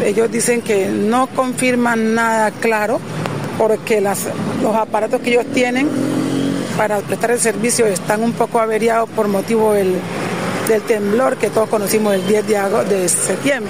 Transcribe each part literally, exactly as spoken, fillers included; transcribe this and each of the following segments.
ellos dicen que no confirman nada claro porque las, los aparatos que ellos tienen para prestar el servicio están un poco averiados por motivo del, del temblor que todos conocimos el diez de septiembre.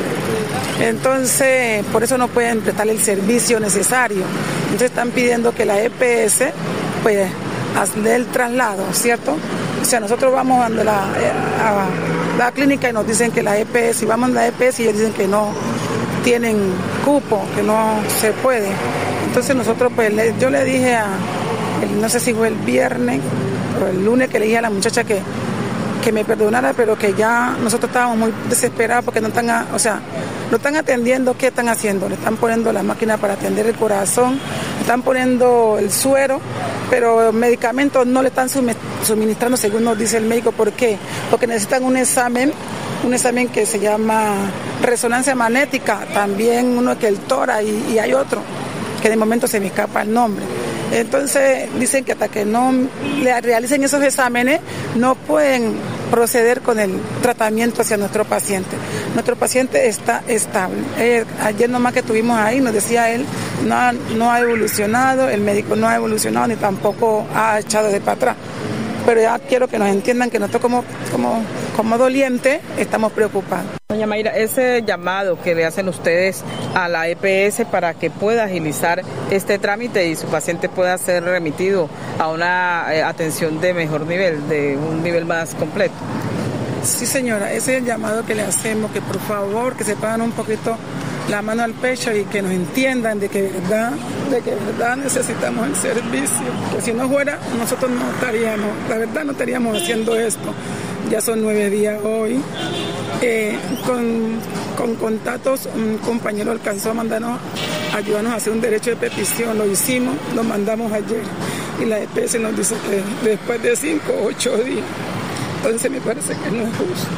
Entonces, por eso no pueden prestar el servicio necesario. Entonces están pidiendo que la E P S, pues, dé el traslado, ¿cierto? O sea, nosotros vamos a la, a la clínica y nos dicen que la E P S, y vamos a la E P S y ellos dicen que no tienen cupo, que no se puede. Entonces nosotros, pues, le, yo le dije a, el, no sé si fue el viernes o el lunes, que le dije a la muchacha que, que me perdonara, pero que ya nosotros estábamos muy desesperados porque no están, a, o sea, no están atendiendo. ¿Qué están haciendo? Le están poniendo la máquina para atender el corazón, le están poniendo el suero, pero medicamentos no le están suministrando según nos dice el médico. ¿Por qué? Porque necesitan un examen, un examen que se llama resonancia magnética, también uno que el tora y, y hay otro que de momento se me escapa el nombre. Entonces dicen que hasta que no le realicen esos exámenes no pueden proceder con el tratamiento hacia nuestro paciente. Nuestro paciente está estable. Eh, ayer nomás que estuvimos ahí nos decía él, no ha, no ha evolucionado, el médico no ha evolucionado ni tampoco ha echado de para atrás. Pero ya quiero que nos entiendan que nosotros como, como, como dolientes estamos preocupados. Doña Mayra, ese llamado que le hacen ustedes a la E P S para que pueda agilizar este trámite y su paciente pueda ser remitido a una eh, atención de mejor nivel, de un nivel más completo. Sí, señora, ese es el llamado que le hacemos, que por favor que se pongan un poquito la mano al pecho y que nos entiendan de que verdad, de que verdad necesitamos el servicio. Que si no fuera, nosotros no estaríamos, la verdad no estaríamos haciendo esto. Ya son nueve días hoy. Eh, con, con contactos, un compañero alcanzó a mandarnos, ayudarnos a hacer un derecho de petición, lo hicimos, lo mandamos ayer. Y la E P S nos dice que después de cinco o ocho días. Entonces me parece que no es justo.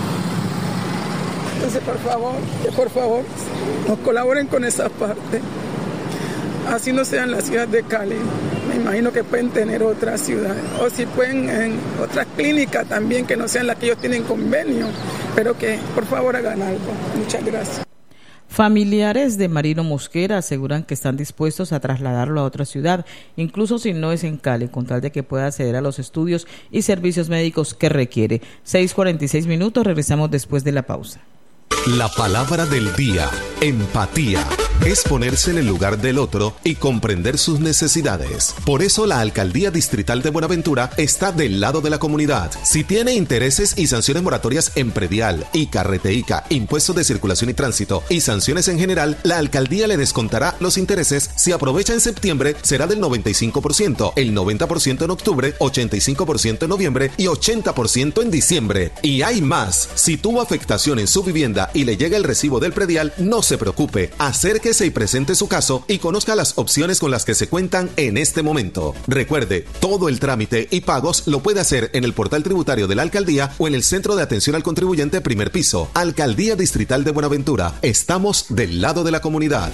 Entonces, por favor, que por favor nos colaboren con esa parte. Así no sean las ciudades de Cali. Me imagino que pueden tener otras ciudades. O si pueden en otras clínicas también, que no sean las que ellos tienen convenio. Pero que por favor hagan algo. Muchas gracias. Familiares de Marino Mosquera aseguran que están dispuestos a trasladarlo a otra ciudad, incluso si no es en Cali, con tal de que pueda acceder a los estudios y servicios médicos que requiere. seis cuarenta y seis minutos, regresamos después de la pausa. La palabra del día, empatía, es ponerse en el lugar del otro y comprender sus necesidades. Por eso la Alcaldía Distrital de Buenaventura está del lado de la comunidad. Si tiene intereses y sanciones moratorias en predial, ICA, Reteica, impuestos de circulación y tránsito y sanciones en general, la Alcaldía le descontará los intereses. Si aprovecha en septiembre, será del noventa y cinco por ciento, el noventa por ciento en octubre, ochenta y cinco por ciento en noviembre y ochenta por ciento en diciembre. Y hay más. Si tuvo afectación en su vivienda y le llega el recibo del predial, no se preocupe. Acérquese y presente su caso y conozca las opciones con las que se cuentan en este momento. Recuerde, todo el trámite y pagos lo puede hacer en el portal tributario de la Alcaldía o en el Centro de Atención al Contribuyente primer piso. Alcaldía Distrital de Buenaventura. Estamos del lado de la comunidad.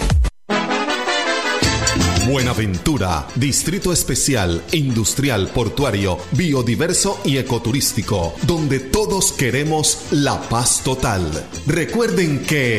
Buenaventura, Distrito Especial, Industrial, Portuario, Biodiverso y Ecoturístico, donde todos queremos la paz total. Recuerden que